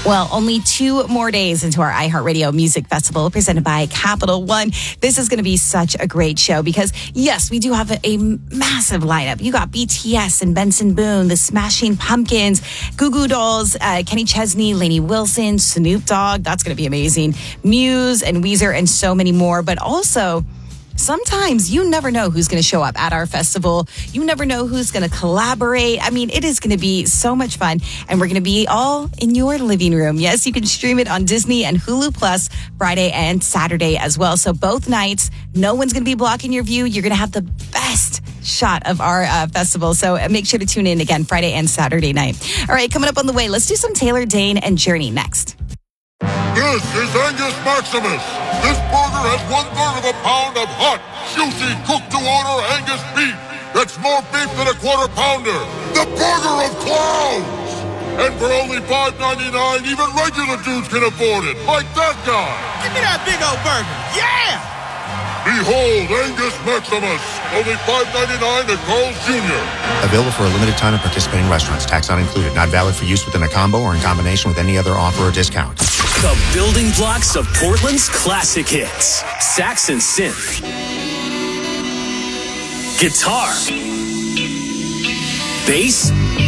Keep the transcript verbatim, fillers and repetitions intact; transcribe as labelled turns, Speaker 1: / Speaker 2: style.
Speaker 1: Well, only two more days into our iHeartRadio Music Festival presented by Capital One. This is going to be such a great show because, yes, we do have a, a massive lineup. You got B T S and Benson Boone, the Smashing Pumpkins, Goo Goo Dolls, uh, Kenny Chesney, Lainey Wilson, Snoop Dogg. That's going to be amazing. Muse and Weezer and so many more. But also, sometimes you never know who's going to show up at our festival. You never know who's going to collaborate. I mean, it is going to be so much fun. And we're going to be all in your living room. Yes, you can stream it on Disney and Hulu Plus Friday and Saturday as well. So both nights, no one's going to be blocking your view. You're going to have the best shot of our uh, festival. So make sure to tune in again Friday and Saturday night. All right, coming up on the way, let's do some Taylor Dayne and Journey next.
Speaker 2: This is Angus Maximus. This burger has one third of a pound of hot, juicy, cooked-to-order Angus beef. That's more beef than a quarter pounder. The burger of clowns. And for only five ninety-nine, even regular dudes can afford it, like that guy.
Speaker 3: Give me that big old burger. Yeah!
Speaker 2: Behold, Angus Maximus. Only five ninety-nine at Carl's Junior
Speaker 4: Available for a limited time at participating restaurants. Tax not included. Not valid for use within a combo or in combination with any other offer or discount.
Speaker 5: The building blocks of Portland's classic hits. Sax and synth. Guitar. Bass.